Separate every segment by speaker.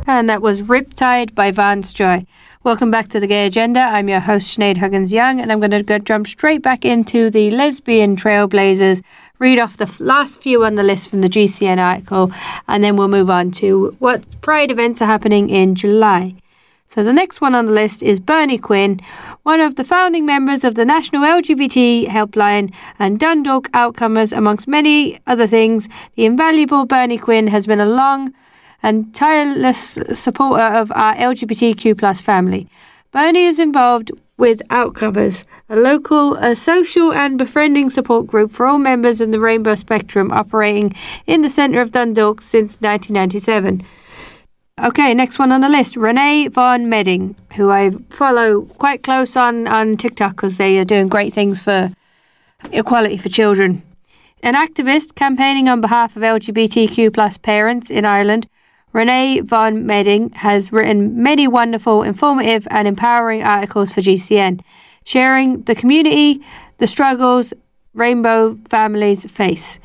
Speaker 1: And that was Riptide by Vance Joy. Welcome back to The Gay Agenda. I'm your host, Sinead Huggins-Young, and I'm going to jump straight back into the lesbian trailblazers, read off the last few on the list from the GCN article, and then we'll move on to what Pride events are happening in July. So the next one on the list is Bernie Quinn, one of the founding members of the National LGBT Helpline and Dundalk Outcomers, amongst many other things. The invaluable Bernie Quinn has been a long and tireless supporter of our LGBTQ plus family. Bernie is involved with Outcomers, a social and befriending support group for all members in the rainbow spectrum operating in the centre of Dundalk since 1997. Okay, next one on the list, Renee Von Medding, who I follow quite close on TikTok because they are doing great things for equality for children. An activist campaigning on behalf of LGBTQ plus parents in Ireland, Renee Von Medding has written many wonderful, informative and empowering articles for GCN, sharing the community, the struggles rainbow families face.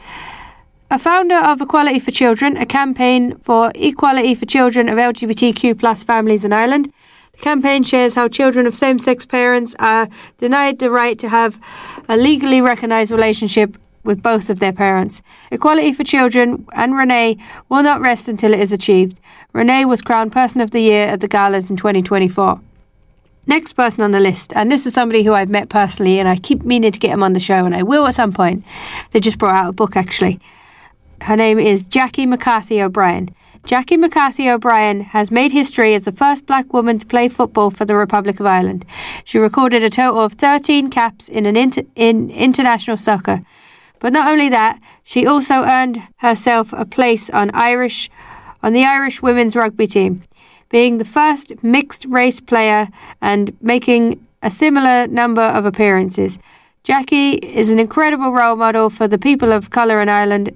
Speaker 1: A founder of Equality for Children, a campaign for equality for children of LGBTQ plus families in Ireland, the campaign shares how children of same-sex parents are denied the right to have a legally recognised relationship with both of their parents. Equality for Children and Renee will not rest until it is achieved. Renee was crowned Person of the Year at the galas in 2024. Next person on the list, and this is somebody who I've met personally and I keep meaning to get him on the show, and I will at some point. They just brought out a book actually. Her name is Jackie McCarthy O'Brien. Jackie McCarthy O'Brien has made history as the first black woman to play football for the Republic of Ireland. She recorded a total of 13 caps in international soccer. But not only that, she also earned herself a place on the Irish women's rugby team, being the first mixed-race player and making a similar number of appearances. Jackie is an incredible role model for the people of colour in Ireland,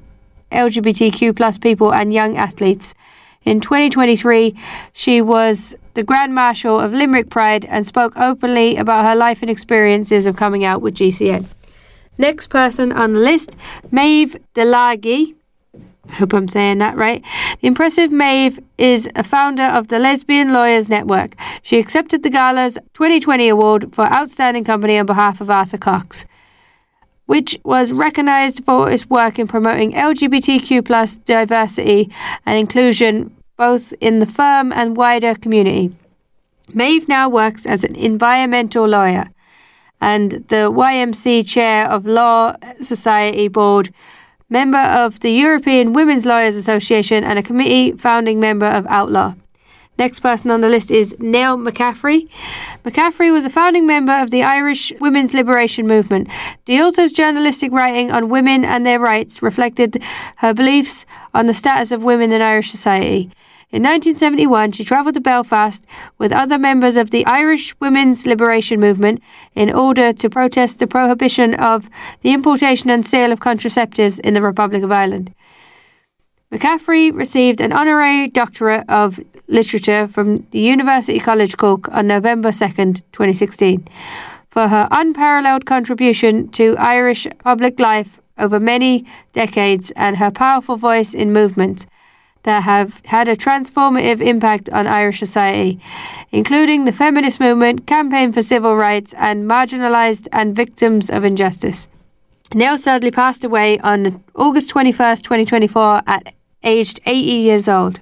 Speaker 1: LGBTQ plus people and young athletes. In 2023, she was the Grand Marshal of Limerick Pride and spoke openly about her life and experiences of coming out with GCN. Next person on the list, Maeve Delaghi. I hope I'm saying that right. The impressive Maeve is a founder of the Lesbian Lawyers Network. She accepted the Gala's 2020 award for Outstanding Company on behalf of Arthur Cox, which was recognised for its work in promoting LGBTQ plus diversity and inclusion both in the firm and wider community. Maeve now works as an environmental lawyer and the YMC Chair of Law Society Board, member of the European Women's Lawyers Association and a committee founding member of Outlaw. Next person on the list is Neil McCaffrey. McCaffrey was a founding member of the Irish Women's Liberation Movement. The author's journalistic writing on women and their rights reflected her beliefs on the status of women in Irish society. In 1971, she travelled to Belfast with other members of the Irish Women's Liberation Movement in order to protest the prohibition of the importation and sale of contraceptives in the Republic of Ireland. McCaffrey received an honorary doctorate of literature from the University College Cork on November 2nd, 2016, for her unparalleled contribution to Irish public life over many decades and her powerful voice in movements that have had a transformative impact on Irish society, including the feminist movement, campaign for civil rights, and marginalised and victims of injustice. Neil sadly passed away on August 21st, 2024 at aged 80 years old.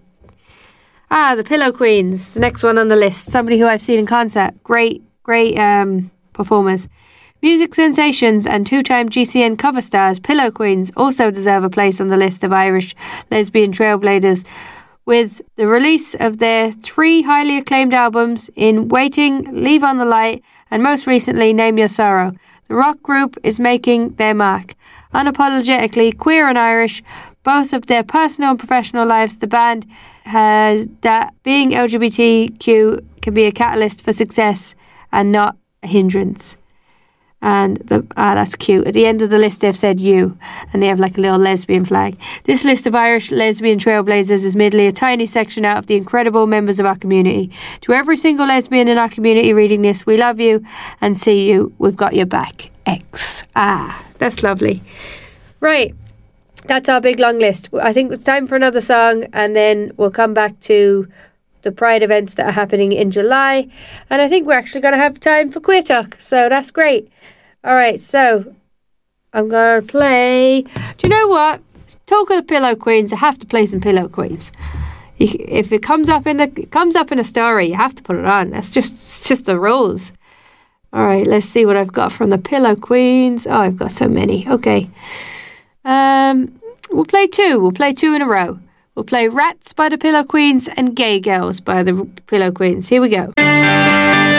Speaker 1: The Pillow Queens, the next one on the list. Somebody who I've seen in concert. Great performers. Music sensations and two-time GCN cover stars, Pillow Queens, also deserve a place on the list of Irish lesbian trailblazers, with the release of their 3 highly acclaimed albums in Waiting, Leave on the Light, and most recently, Name Your Sorrow. The rock group is making their mark. Unapologetically queer and Irish, both of their personal and professional lives, the band has that being LGBTQ can be a catalyst for success and not a hindrance. And that's cute. At the end of the list, they've said you, and they have like a little lesbian flag. This list of Irish lesbian trailblazers is merely a tiny section out of the incredible members of our community. To every single lesbian in our community reading this, we love you and see you. We've got your back. X. That's lovely. Right. That's our big long list. I think it's time for another song, and then we'll come back to the Pride events that are happening in July. And I think we're actually going to have time for Queer Talk. So that's great. All right, so I'm going to play... Do you know what? Talk of the Pillow Queens. I have to play some Pillow Queens. If it comes up in a story, you have to put it on. It's just the rules. All right, let's see what I've got from the Pillow Queens. Oh, I've got so many. Okay. We'll play two. We'll play two in a row. We'll play Rats by the Pillow Queens and Gay Girls by the Pillow Queens. Here we go.